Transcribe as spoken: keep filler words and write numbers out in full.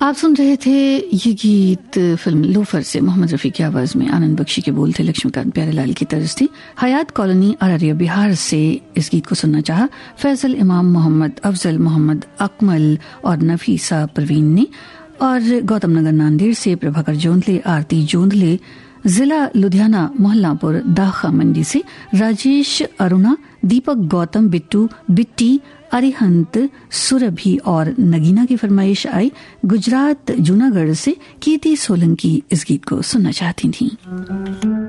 आप सुन रहे थे ये गीत फिल्म लोफर से। मोहम्मद रफी की आवाज में आनंद बख्शी के बोल थे, लक्ष्मीकांत प्यारेलाल की तर्ज थी। हयात कॉलोनी अररिया बिहार से इस गीत को सुनना चाहा फैसल इमाम, मोहम्मद अफजल, मोहम्मद अकमल और नफीसा परवीन ने। और गौतम नगर नांदेड़ से प्रभाकर जोंधले, आरती जोंधले, जिला लुधियाना मोहल्लापुर दाखा मंडी से राजेश, अरुणा, दीपक, गौतम, बिट्टू, बिट्टी, अरिहंत, सुरभि और नगीना की फरमाइश आई। गुजरात जूनागढ़ से कीर्ति सोलंकी इस गीत को सुनना चाहती थी।